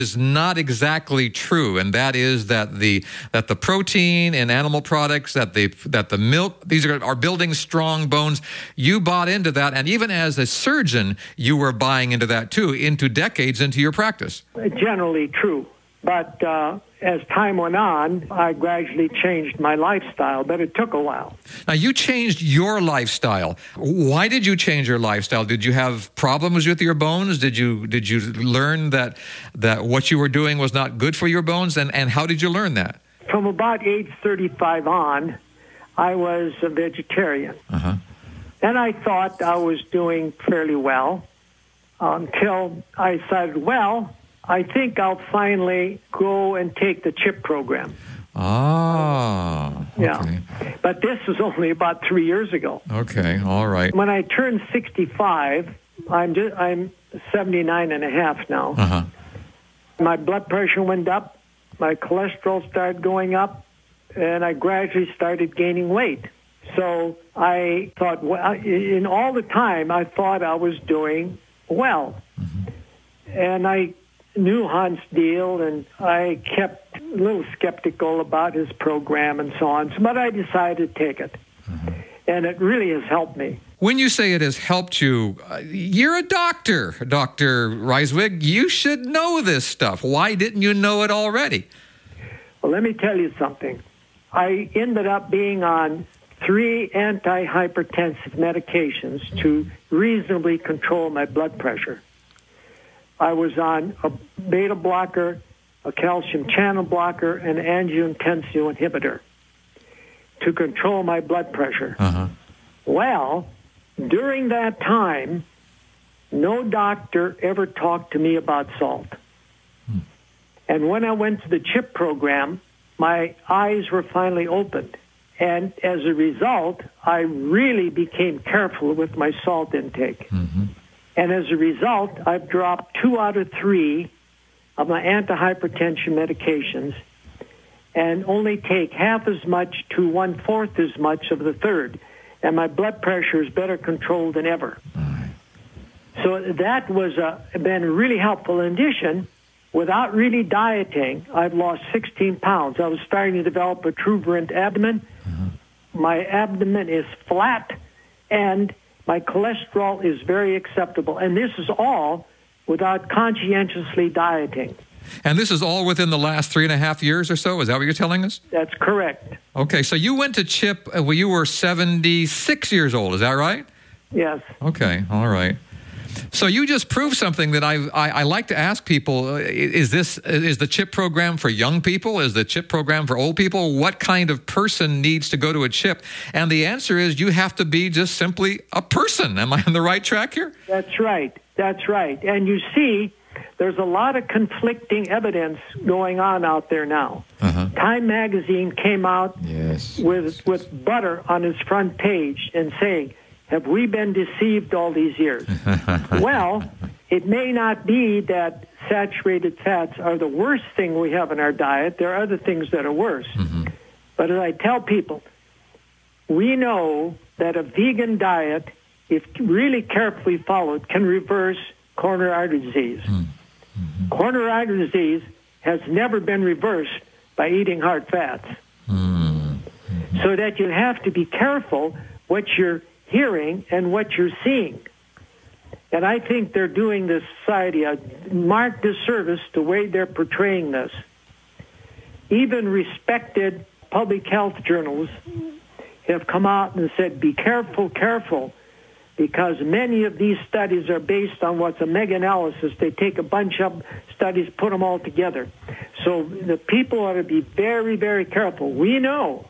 is not exactly true, and that is that the protein in animal products, that the milk, these are building strong bones. You bought into that, and even as a surgeon, you were buying into that too, into decades into your practice. Generally true, but as time went on, I gradually changed my lifestyle, but it took a while. Now, you changed your lifestyle. Why did you change your lifestyle? Did you have problems with your bones? Did you learn that what you were doing was not good for your bones? And how did you learn that? From about age 35 on, I was a vegetarian. Uh-huh. And I thought I was doing fairly well until I decided, well, I think I'll finally go and take the CHIP program. Ah, okay. Yeah. But this was only about 3 years ago. Okay, all right. When I turned 65, I'm 79 and a half now. Uh-huh. My blood pressure went up, my cholesterol started going up, and I gradually started gaining weight. So I thought, well, in all the time, I thought I was doing well. Mm-hmm. And I knew Hans Diehl, and I kept a little skeptical about his program and so on, but I decided to take it. Mm-hmm. And it really has helped me. When you say it has helped you, you're a doctor, Dr. Reiswig. You should know this stuff. Why didn't you know it already? Well, let me tell you something. I ended up being on 3 antihypertensive medications to reasonably control my blood pressure. I was on a beta blocker, a calcium channel blocker, and an angiotensin inhibitor to control my blood pressure. Uh-huh. Well, during that time, no doctor ever talked to me about salt. And when I went to the CHIP program, my eyes were finally opened. And as a result, I really became careful with my salt intake. Mm-hmm. And as a result, I've dropped 2 out of 3 of my antihypertension medications and only take half as much to 1/4 as much of the third. And my blood pressure is better controlled than ever. So that was been really helpful. In addition, without really dieting, I've lost 16 pounds. I was starting to develop a protuberant abdomen. Mm-hmm. My abdomen is flat, and my cholesterol is very acceptable. And this is all without conscientiously dieting. And this is all within the last 3.5 years or so? Is that what you're telling us? That's correct. Okay, so you went to CHIP when you were 76 years old, is that right? Yes. Okay, all right. So you just proved something that I like to ask people. Is the CHIP program for young people? Is the CHIP program for old people? What kind of person needs to go to a CHIP? And the answer is you have to be just simply a person. Am I on the right track here? That's right. That's right. And you see, there's a lot of conflicting evidence going on out there now. Uh-huh. Time magazine came out with butter on its front page and saying, have we been deceived all these years? Well, it may not be that saturated fats are the worst thing we have in our diet. There are other things that are worse. Mm-hmm. But as I tell people, we know that a vegan diet, if really carefully followed, can reverse coronary artery disease. Mm-hmm. Coronary artery disease has never been reversed by eating hard fats. Mm-hmm. So that you have to be careful what you're hearing and what you're seeing. And I think they're doing this society a marked disservice the way they're portraying this. Even respected public health journals have come out and said, be careful, because many of these studies are based on what's a mega-analysis. They take a bunch of studies, put them all together. So the people ought to be very, very careful. We know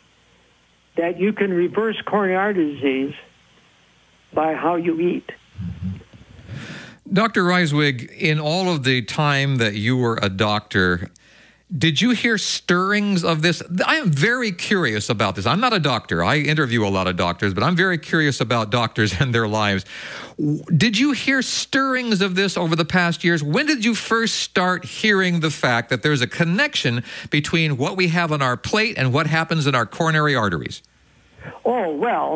that you can reverse coronary artery disease by how you eat. Dr. Reiswig, in all of the time that you were a doctor, did you hear stirrings of this? I am very curious about this. I'm not a doctor. I interview a lot of doctors, but I'm very curious about doctors and their lives. Did you hear stirrings of this over the past years? When did you first start hearing the fact that there's a connection between what we have on our plate and what happens in our coronary arteries? Oh, well,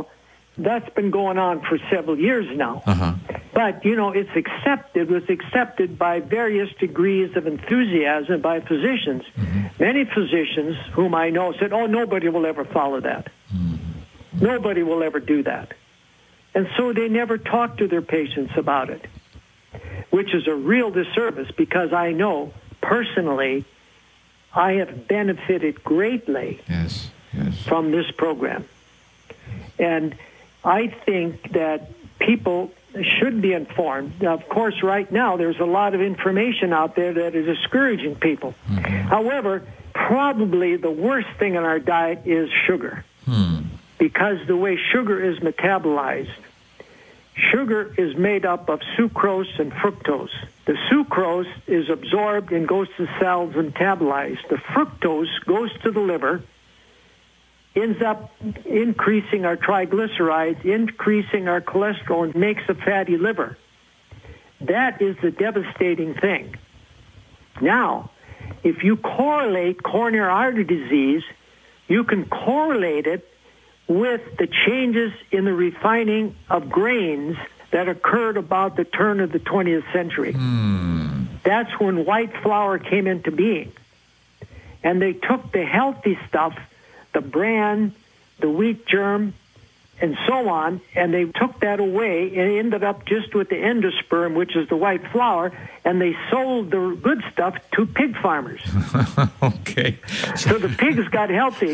that's been going on for several years now. But, it was accepted by various degrees of enthusiasm by physicians. Many physicians whom I know said, oh, nobody will ever follow that. Nobody will ever do that. And so they never talk to their patients about it, which is a real disservice, because I know personally I have benefited greatly from this program. And I think that people should be informed. Now, of course, right now there's a lot of information out there that is discouraging people. However, probably the worst thing in our diet is sugar. Because the way sugar is metabolized, sugar is made up of sucrose and fructose. The sucrose is absorbed and goes to cells and metabolized. The fructose goes to the liver, ends up increasing our triglycerides, increasing our cholesterol, and makes a fatty liver. That is the devastating thing. Now, if you correlate coronary artery disease, you can correlate it with the changes in the refining of grains that occurred about the turn of the 20th century. That's when white flour came into being. And they took the healthy stuff, the bran, the wheat germ, and so on, and they took that away and ended up just with the endosperm, which is the white flour, and they sold the good stuff to pig farmers. Okay. So the pigs got healthy.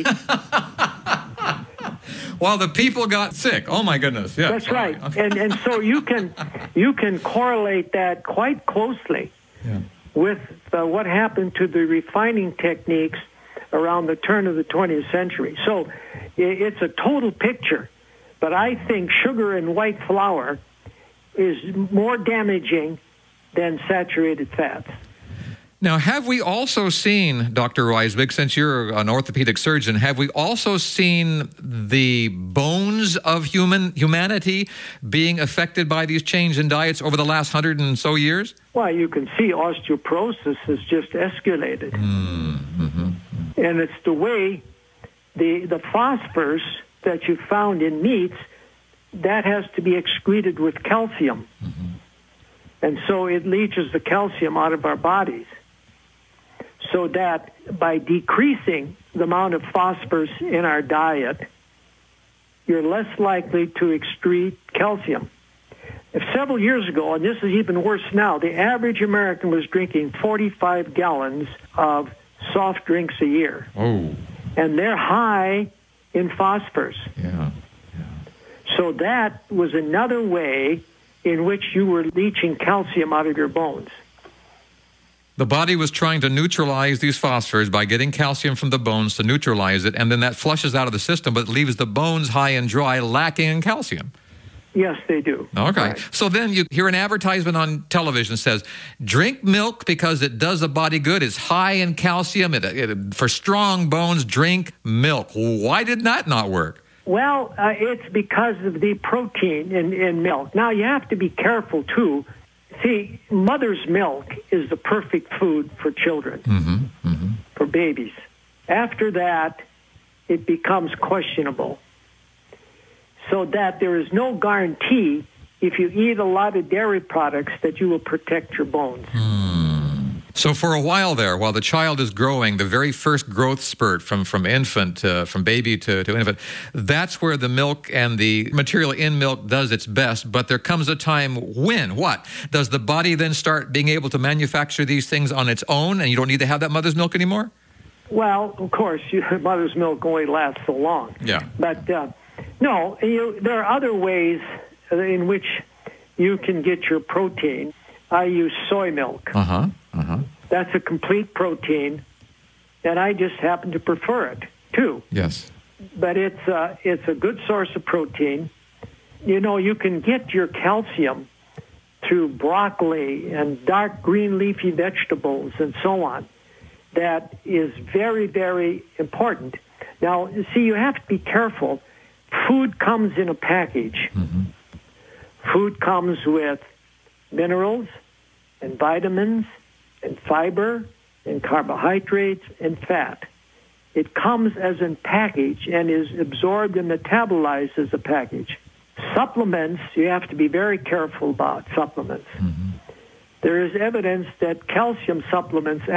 While the people got sick. Oh, my goodness. Yeah, that's right. Okay. And so you can correlate that quite closely with what happened to the refining techniques around the turn of the 20th century. So it's a total picture. But I think sugar and white flour is more damaging than saturated fats. Now, have we also seen, Dr. Reisbig, since you're an orthopedic surgeon, have we also seen the bones of humanity being affected by these changes in diets over the last 100 and so years? Well, you can see osteoporosis has just escalated. And it's the way the phosphorus that you found in meats, that has to be excreted with calcium. And so it leaches the calcium out of our bodies. So that by decreasing the amount of phosphorus in our diet, you're less likely to excrete calcium. If several years ago, and this is even worse now, the average American was drinking 45 gallons of soft drinks a year. Oh. And they're high in phosphorus. Yeah. So that was another way in which you were leaching calcium out of your bones. The body was trying to neutralize these phosphors by getting calcium from the bones to neutralize it, and then that flushes out of the system, but leaves the bones high and dry, lacking in calcium. Yes, they do. Okay. Right. So then you hear an advertisement on television that says, drink milk because it does the body good. It's high in calcium. For strong bones, drink milk. Why did that not work? Well, it's because of the protein in milk. Now, you have to be careful, too. See, mother's milk is the perfect food for children, for babies. After that, it becomes questionable. So that there is no guarantee, if you eat a lot of dairy products, that you will protect your bones. So for a while there, while the child is growing, the very first growth spurt from infant, from baby to infant, that's where the milk and the material in milk does its best. But there comes a time when, what? Does the body then start being able to manufacture these things on its own, and you don't need to have that mother's milk anymore? Well, of course, mother's milk only lasts so long. Yeah. But no, there are other ways in which you can get your protein. I use soy milk. That's a complete protein, and I just happen to prefer it, too. Yes. But it's a good source of protein. You can get your calcium through broccoli and dark green leafy vegetables and so on. That is very, very important. Now, see, you have to be careful. Food comes in a package. Food comes with minerals and vitamins and fiber and carbohydrates and fat. It comes as a package and is absorbed and metabolized as a package. Supplements, you have to be very careful about supplements. There is evidence that calcium supplements